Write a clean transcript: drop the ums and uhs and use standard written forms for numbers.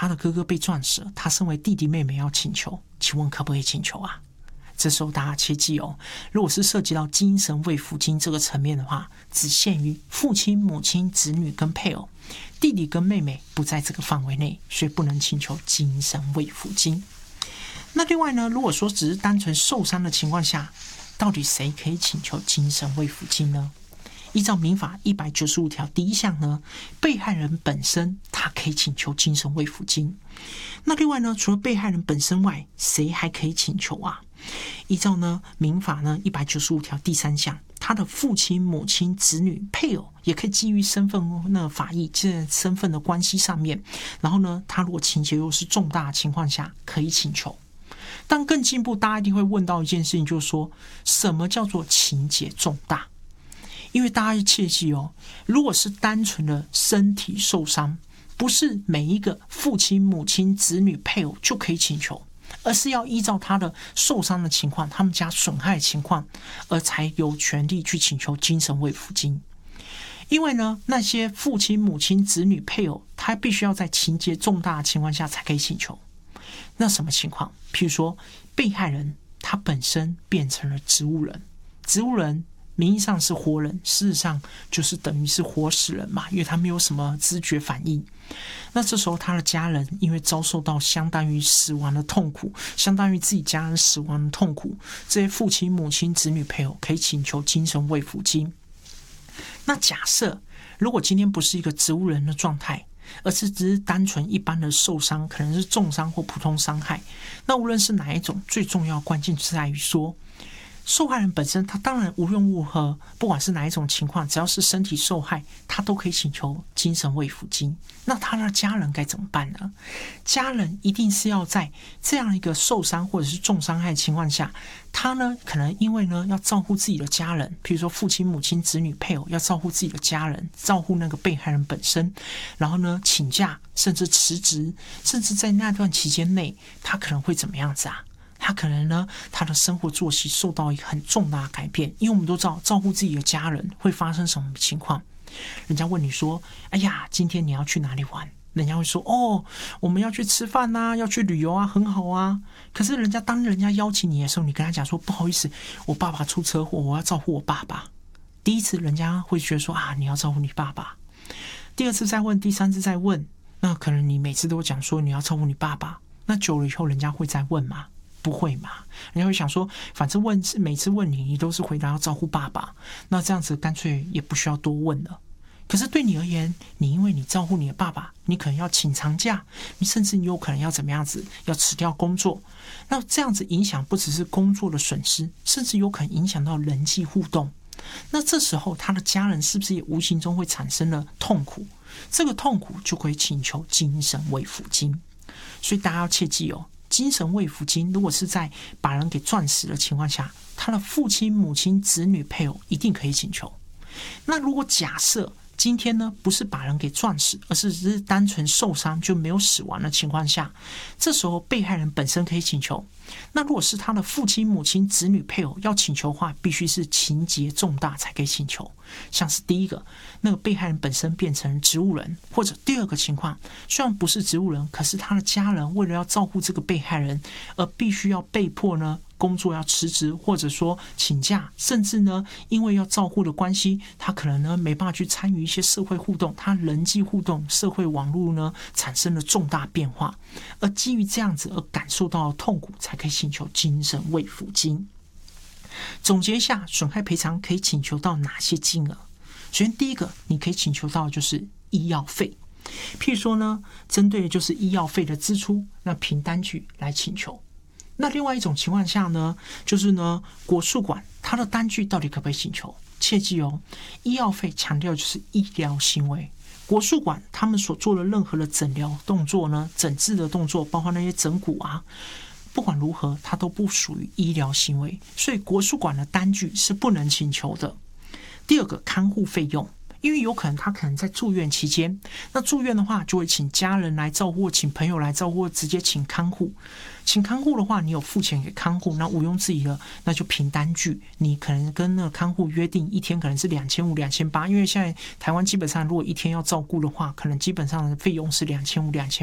他的哥哥被撞死了，他身为弟弟妹妹要请求，请问可不可以请求啊？这时候大家切记哦，如果是涉及到精神慰抚金这个层面的话，只限于父亲、母亲、子女跟配偶，弟弟跟妹妹不在这个范围内，所以不能请求精神慰抚金。那另外呢，如果说只是单纯受伤的情况下，到底谁可以请求精神慰抚金呢？依照民法195条第1项呢，被害人本身他可以请求精神慰抚金。那另外呢，除了被害人本身外，谁还可以请求啊？依照呢民法呢195条第3项，他的父亲、母亲、子女、配偶也可以基于身份法益这身份的关系上面，然后呢，他如果情节又是重大的情况下，可以请求。但更进一步，大家一定会问到一件事情，就是说什么叫做情节重大？因为大家要切记哦，如果是单纯的身体受伤，不是每一个父亲、母亲、子女、配偶就可以请求，而是要依照他的受伤的情况、他们家损害的情况，而才有权利去请求精神慰抚金。因为呢，那些父亲、母亲、子女、配偶，他必须要在情节重大的情况下才可以请求。那什么情况？譬如说，被害人他本身变成了植物人，植物人名义上是活人，事实上就是等于是活死人嘛，因为他没有什么知觉反应。那这时候他的家人因为遭受到相当于死亡的痛苦，相当于自己家人死亡的痛苦，这些父亲、母亲、子女、配偶可以请求精神慰抚金。那假设如果今天不是一个植物人的状态，而是只是单纯一般的受伤，可能是重伤或普通伤害，那无论是哪一种，最重要的关键是在于说，受害人本身他当然无论如何，不管是哪一种情况，只要是身体受害，他都可以请求精神慰抚金。那他的家人该怎么办呢？家人一定是要在这样一个受伤或者是重伤害的情况下，他呢可能因为呢要照顾自己的家人，比如说父亲、母亲、子女、配偶要照顾自己的家人，照顾那个被害人本身，然后呢请假甚至辞职，甚至在那段期间内，他可能会怎么样子啊？他可能呢，他的生活作息受到一个很重大的改变，因为我们都知道照顾自己的家人会发生什么情况。人家问你说：“哎呀，今天你要去哪里玩？”人家会说：“哦，我们要去吃饭啊，要去旅游啊，很好啊。”可是当人家邀请你的时候，你跟他讲说：“不好意思，我爸爸出车祸，我要照顾我爸爸。”第一次人家会觉得说：“啊，你要照顾你爸爸。”第二次再问，第三次再问，那可能你每次都讲说你要照顾你爸爸，那久了以后，人家会再问吗？不会嘛？人家会想说，反正每次问你都是回答要照顾爸爸，那这样子干脆也不需要多问了。可是对你而言，因为你照顾你的爸爸，你可能要请长假，甚至你有可能要怎么样子，要辞掉工作。那这样子影响不只是工作的损失，甚至有可能影响到人际互动。那这时候他的家人是不是也无形中会产生了痛苦？这个痛苦就可以请求精神慰抚金。所以大家要切记哦，精神慰抚金如果是在把人给撞死的情况下，他的父亲、母亲、子女、配偶一定可以请求。那如果假设今天呢不是把人给撞死，而是只是单纯受伤就没有死亡的情况下，这时候被害人本身可以请求。那如果是他的父亲、母亲、子女、配偶要请求的话，必须是情节重大才可以请求。像是第一个，那个被害人本身变成植物人，或者第二个情况，虽然不是植物人，可是他的家人为了要照顾这个被害人，而必须要被迫呢工作要辞职，或者说请假，甚至呢因为要照顾的关系，他可能呢没办法去参与一些社会互动，他人际互动、社会网络呢产生了重大变化，而基于这样子而感受到的痛苦，才可以请求精神慰抚金。总结一下，损害赔偿可以请求到哪些金额？首先第一个，你可以请求到的就是医药费，譬如说呢，针对就是医药费的支出，那凭单据来请求。那另外一种情况下呢，就是呢，国术馆它的单据到底可不可以请求？切记哦，医药费强调就是医疗行为。国术馆他们所做的任何的诊疗动作呢，诊治的动作，包括那些整骨啊，不管如何，它都不属于医疗行为，所以国术馆的单据是不能请求的。第二个，看护费用。因为有可能他可能在住院期间，那住院的话就会请家人来照顾，请朋友来照顾，直接请看护。请看护的话，你有付钱给看护，那毋庸置疑了，那就凭单据，你可能跟那个看护约定一天可能是2500、2800，因为现在台湾基本上如果一天要照顾的话，可能基本上的费用是2500、2800。